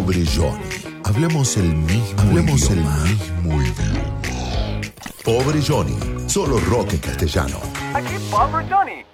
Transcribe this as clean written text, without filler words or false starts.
Pobre Johnny. Hablemos el mismo idioma. Pobre Johnny. Solo rock en castellano. Aquí Pobre Johnny.